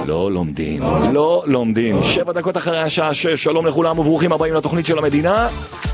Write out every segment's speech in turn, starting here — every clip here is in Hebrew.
לא לומדים, לא לומדים. 7 דקות אחרי השעה 6, שלום לכולם וברוכים הבאים לתוכנית של המדינה.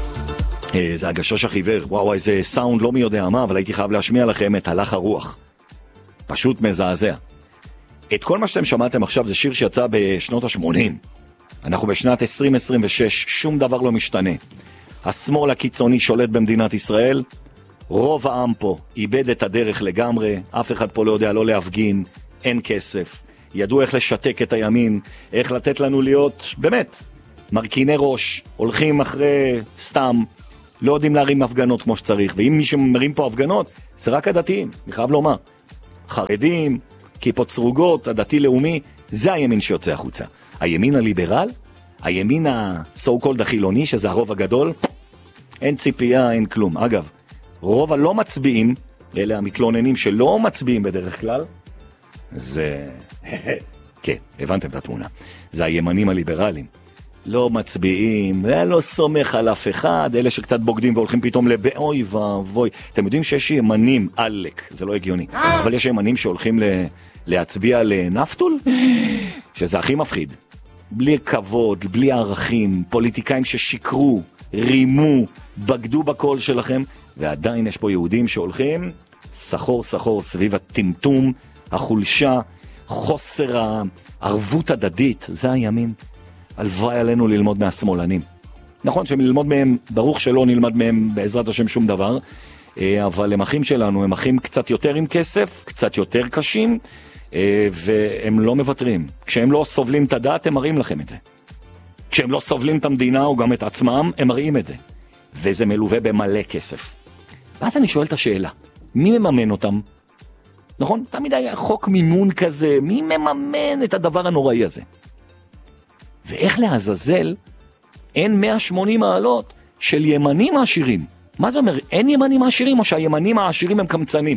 זה הגשש החיוור, וואו, איזה סאונד לא מי יודע מה, אבל הייתי חייב להשמיע לכם את הלך הרוח. פשוט מזעזע. את כל מה שאתם שמעתם עכשיו זה שיר שיצא בשנות ה-80. אנחנו בשנת 2026, שום דבר לא משתנה. השמאל הקיצוני שולט במדינת ישראל, רוב העם פה איבד את הדרך לגמרי, אף אחד פה לא יודע לא להפגין, אין כסף. ידעו איך לשתק את הימין, איך לתת לנו להיות, באמת, מרכיני ראש, הולכים אחרי סתם, לא יודעים להרים הפגנות כמו שצריך, ואם מישהו מרים פה הפגנות, זה רק הדתיים, אני חייב לומר. חרדים, כיפות סרוגות, הדתי-לאומי, זה הימין שיוצא החוצה. הימין הליברל, הימין ה-so called החילוני, שזה הרוב הגדול, אין ציפייה, אין כלום. אגב, רוב הלא מצביעים, אלה המתלוננים שלא מצביעים בדרך כלל, זה... כן, הבנתם את התמונה. זה הימנים הליברליים. לא מצביעים, לא סומך על אף אחד, אלה שקצת בוגדים והולכים פתאום אוי ואבוי. אתם יודעים שיש ימנים עלק, זה לא הגיוני, אבל יש ימנים שהולכים להצביע לנפטול, שזה הכי מפחיד. בלי כבוד, בלי ערכים, פוליטיקאים ששיקרו, רימו, בגדו בקול שלכם, ועדיין יש פה יהודים שהולכים סחור סחור סביב הטמטום, החולשה, חוסר הערבות הדדית, זה הימין. הלוואי עלינו ללמוד מהשמאלנים. נכון שמלמוד מהם, ברוך שלא נלמד מהם בעזרת השם שום דבר, אבל הם אחים שלנו, הם אחים קצת יותר עם כסף, קצת יותר קשים, והם לא מוותרים. כשהם לא סובלים את הדת, הם מראים לכם את זה. כשהם לא סובלים את המדינה או גם את עצמם, הם מראים את זה. וזה מלווה במלא כסף. ואז אני שואל את השאלה, מי מממן אותם? נכון? תמיד היה חוק מימון כזה, מי מממן את הדבר הנוראי הזה? ואיך לעזאזל אין 180 מעלות של ימנים העשירים? מה זה אומר? אין ימנים העשירים או שהימנים העשירים הם קמצנים?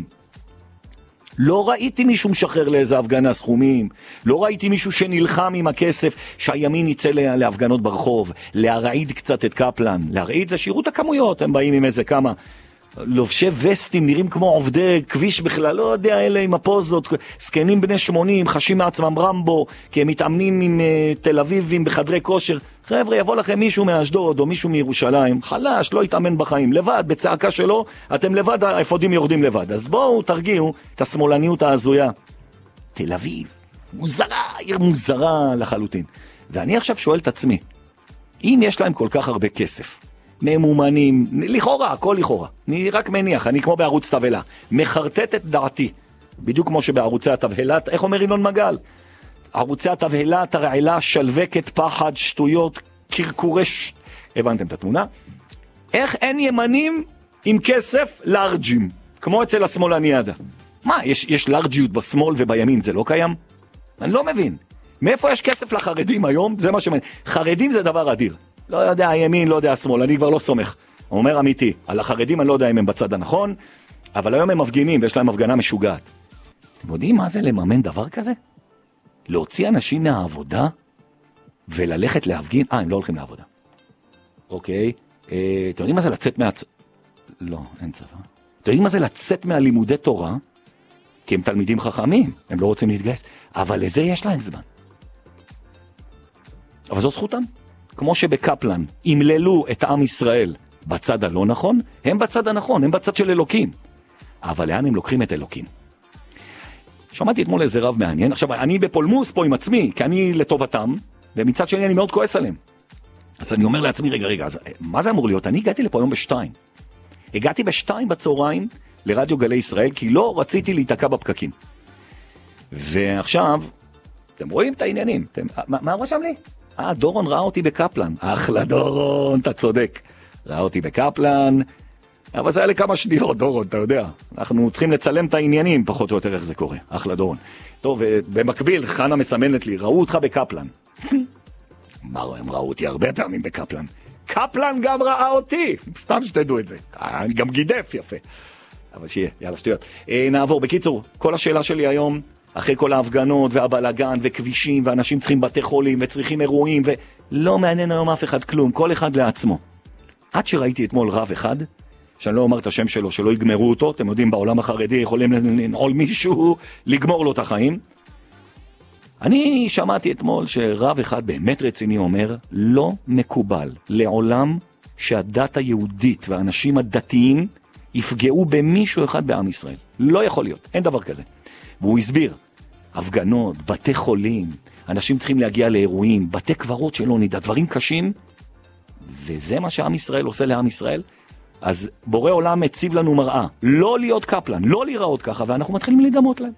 לא ראיתי מישהו משחרר לאיזה הפגנה סכומים, לא ראיתי מישהו שנלחם עם הכסף שהימין יצא להפגנות ברחוב, להרעיד קצת את קפלן. להרעיד זה שירות הכמויות, הם באים עם איזה כמה לובשי וסטים, נראים כמו עובדי כביש בכלל, לא יודע, אלה עם הפוזות, סקנים בני 80, חשים מעצמם רמבו, כי הם מתאמנים עם תל אביבים בחדרי כושר. חבר'ה, יבוא לכם מישהו מאשדוד או מישהו מירושלים, חלש, לא יתאמן בחיים, לבד, בצעקה שלו, אתם לבד, האפודים יורדים לבד. אז בואו תרגיעו את השמאלניות ההזויה. תל אביב, מוזרה, עיר מוזרה לחלוטין. ואני עכשיו שואל את עצמי, אם יש להם כל כך הרבה כסף, ממומנים, לכאורה, הכל לכאורה. אני רק מניח, אני כמו בערוץ תבהלה. מחרטט את דעתי. בדיוק כמו שבערוצי התבהלה, איך אומר ינון מגל? ערוצי התבהלה, תרעלה, שלווקת, פחד, שטויות, קרקורש. הבנתם את התמונה? איך אין ימנים עם כסף לארג'ים? כמו אצל השמאלניאדה. מה, יש לארג'יות בשמאל ובימין, זה לא קיים? אני לא מבין. מאיפה יש כסף לחרדים היום? זה מה שמעניין. חרדים זה דבר אדיר. לא יודע הימין, לא יודע השמאל, אני כבר לא סומך. הוא אומר אמיתי, על החרדים אני לא יודע אם הם בצד הנכון, אבל היום הם מפגינים ויש להם הפגנה משוגעת. אתם יודעים מה זה לממן דבר כזה? להוציא אנשים מהעבודה וללכת להפגין? הם לא הולכים לעבודה. אוקיי, אתם יודעים מה זה לצאת לא, אין צבא. אתם יודעים מה זה לצאת מהלימודי תורה? כי הם תלמידים חכמים, הם לא רוצים להתגייס, אבל לזה יש להם זמן. אבל זו זכותם. כמו שבקפלן ימללו את עם ישראל בצד הלא נכון, הם בצד הנכון, הם בצד של אלוקים. אבל לאן הם לוקחים את אלוקים? שמעתי אתמול איזה רב מעניין, עכשיו אני בפולמוס פה עם עצמי, כי אני לטובתם, ומצד שני אני מאוד כועס עליהם. אז אני אומר לעצמי, רגע, אז מה זה אמור להיות? אני הגעתי לפה היום ב2. הגעתי ב2 בצהריים לרדיו גלי ישראל, כי לא רציתי להתעקע בפקקים. ועכשיו, אתם רואים את העניינים, מה רשם לי? דורון ראה אותי בקפלן. אחלה דורון, אתה צודק. ראה אותי בקפלן, אבל זה היה לכמה שניות, דורון, אתה יודע. אנחנו צריכים לצלם את העניינים, פחות או יותר איך זה קורה. אחלה דורון. טוב, במקביל, חנה מסמנת לי, ראו אותך בקפלן. מה, הם ראו אותי הרבה פעמים בקפלן. קפלן גם ראה אותי. סתם שתדעו את זה. אני גם גידף יפה. אבל שיהיה, יאללה, שטויות. נעבור. בקיצור, כל השאלה שלי היום, אחרי כל ההפגנות והבלגן וכבישים, ואנשים צריכים בתי חולים וצריכים אירועים, ולא מעניין היום אף אחד כלום, כל אחד לעצמו. עד שראיתי אתמול רב אחד, שאני לא אומר את השם שלו, שלא יגמרו אותו, אתם יודעים, בעולם החרדי יכולים לנעול מישהו, לגמור לו את החיים. אני שמעתי אתמול שרב אחד באמת רציני אומר, לא מקובל לעולם שהדת היהודית והאנשים הדתיים יפגעו במישהו אחד בעם ישראל. לא יכול להיות, אין דבר כזה. והוא הסביר, הפגנות, בתי חולים, אנשים צריכים להגיע לאירועים, בתי קברות שלא נדע, דברים קשים, וזה מה שעם ישראל עושה לעם ישראל. אז בורא עולם מציב לנו מראה, לא להיות קפלן, לא להיראות ככה, ואנחנו מתחילים להידמות להם.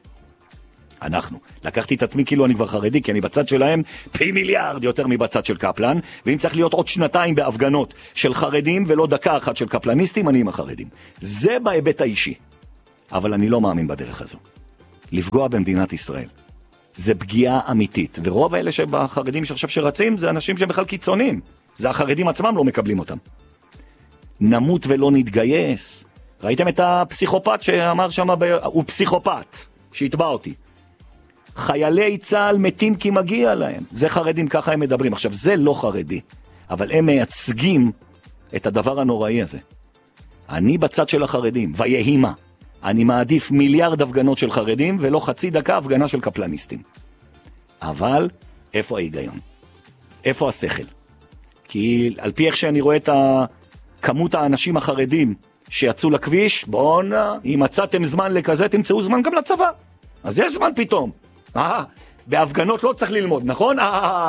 לקחתי את עצמי כאילו אני כבר חרדי, כי אני בצד שלהם פי מיליארד יותר מבצד של קפלן, ואם צריך להיות עוד שנתיים בהפגנות של חרדים ולא דקה אחת של קפלניסטים, אני עם החרדים. זה בהיבט האישי. אבל אני לא מאמין בדרך הזו. לפגוע במדינת ישראל. זה פגיעה אמיתית, ורוב האלה שבחרדים שעכשיו שרצים, זה אנשים שבכלל קיצונים. זה החרדים עצמם לא מקבלים אותם. נמות ולא נתגייס. ראיתם את הפסיכופת שאמר שם, הוא פסיכופת, שהתבע אותי. חיילי צה"ל מתים כי מגיע להם. זה חרדים, ככה הם מדברים. עכשיו, זה לא חרדי, אבל הם מייצגים את הדבר הנוראי הזה. אני בצד של החרדים, ויהי מה. אני מעדיף מיליארד הפגנות של חרדים, ולא חצי דקה הפגנה של קפלניסטים. אבל, איפה ההיגיון? איפה השכל? כי על פי איך שאני רואה את כמות האנשים החרדים שיצאו לכביש, בואו, אם מצאתם זמן לכזה, תמצאו זמן גם לצבא. אז יש זמן פתאום. בהפגנות לא צריך ללמוד, נכון?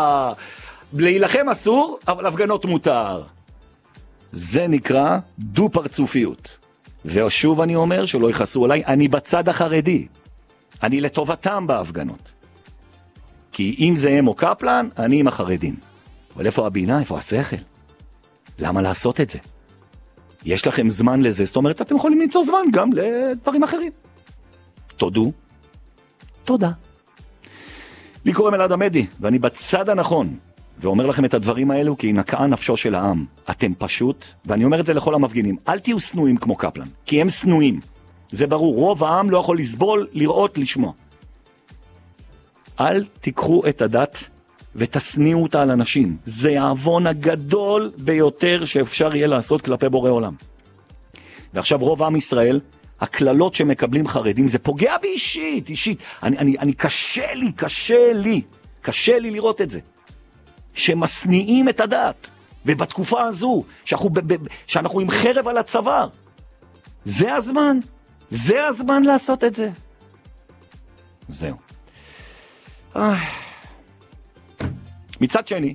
להילחם אסור, אבל הפגנות מותר. זה נקרא דו פרצופיות. ושוב אני אומר שלא יחסו עליי, אני בצד החרדי. אני לטובתם בהפגנות. כי אם זה הם או קפלן, אני עם החרדים. אבל איפה הבינה? איפה השכל? למה לעשות את זה? יש לכם זמן לזה, זאת אומרת, אתם יכולים למצוא זמן גם לדברים אחרים. תודו. תודה. לי קוראים אלעד עמדי, ואני בצד הנכון, ואומר לכם את הדברים האלו, כי נקעה נפשו של העם. אתם פשוט, ואני אומר את זה לכל המפגינים, אל תהיו סנויים כמו קפלן, כי הם סנויים. זה ברור, רוב העם לא יכול לסבול, לראות, לשמוע. אל תיקחו את הדת ותסניעו אותה על אנשים. זה העוון הגדול ביותר שאפשר יהיה לעשות כלפי בורא עולם. ועכשיו רוב עם ישראל, הכללות שמקבלים חרדים, זה פוגע בי אישית. אני קשה לי לראות את זה. שמסניעים את הדת, ובתקופה הזו, שאנחנו עם חרב על הצוואר. זה הזמן לעשות את זה. זהו. מצד שני,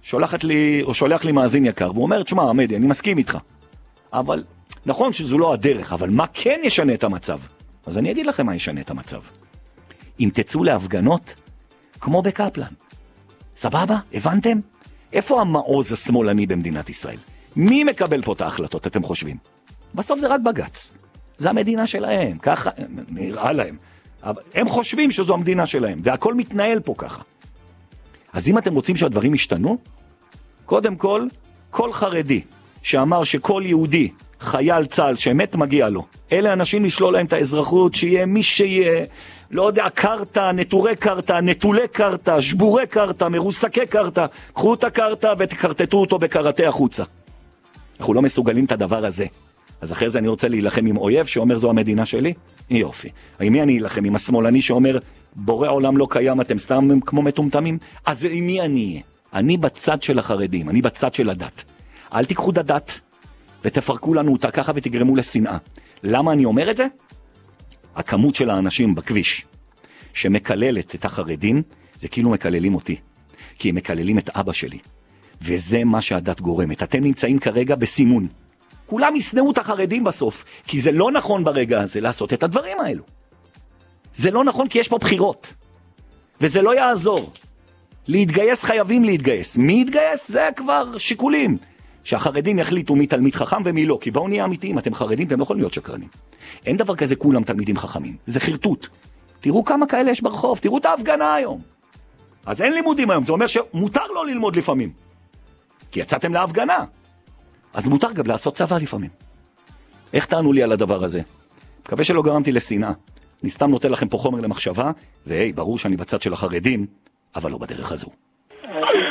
שולח לי מאזין יקר, והוא אומר, תשמע, עמדי, אני מסכים איתך. אבל, נכון שזו לא הדרך, אבל מה כן ישנה את המצב? אז אני אגיד לכם מה ישנה את המצב. אם תצאו להפגנות, כמו בקפלן. סבבה? הבנתם? איפה המעוז השמאלני במדינת ישראל? מי מקבל פה את ההחלטות, אתם חושבים? בסוף זה רק בגץ. זה המדינה שלהם, ככה נראה להם. אבל הם חושבים שזו המדינה שלהם, והכל מתנהל פה ככה. אז אם אתם רוצים שהדברים ישתנו, קודם כל חרדי שאמר שכל יהודי, חייל צה"ל שמת מגיע לו, אלה אנשים לשלול להם את האזרחות, שיהיה מי שיהיה, לא יודע, קרטה, נטורי קרטה, נטולי קרטה, שבורי קרטה, מרוסקי קרטה, קחו את הקרטה ותקרטטו אותו בקרטה החוצה. אנחנו לא מסוגלים את הדבר הזה. אז אחרי זה אני רוצה להילחם עם אויב שאומר זו המדינה שלי? יופי. עם מי אני אילחם? עם השמאלני שאומר בורא עולם לא קיים, אתם סתם כמו מטומטמים? אז עם מי אני אהיה? אני בצד של החרדים, אני בצד של הדת. אל תיקחו את הדת ותפרקו לנו אותה ככה ותגרמו לשנאה. למה אני אומר את זה? הכמות של האנשים בכביש שמקללת את החרדים, זה כאילו מקללים אותי. כי הם מקללים את אבא שלי. וזה מה שהדת גורמת. אתם נמצאים כרגע בסימון. כולם יסנאו את החרדים בסוף, כי זה לא נכון ברגע הזה לעשות את הדברים האלו. זה לא נכון כי יש פה בחירות. וזה לא יעזור. להתגייס חייבים להתגייס. מי יתגייס? זה כבר שיקולים. שהחרדים יחליטו מי תלמיד חכם ומי לא. כי בואו נהיה אמיתיים, אתם חרדים והם לא יכולים להיות שקרנים. אין דבר כזה כולם תלמידים חכמים. זה חרטוט. תראו כמה כאלה יש ברחוב, תראו את ההפגנה היום. אז אין לימודים היום, זה אומר שמותר לא ללמוד לפעמים. כי יצאתם להפגנה. אז מותר גם לעשות צבא לפעמים. איך תענו לי על הדבר הזה? מקווה שלא גרמתי לשנאה. אני סתם נותן לכם פה חומר למחשבה, והי, ברור שאני בצד של החרדים, אבל לא בדרך הזו.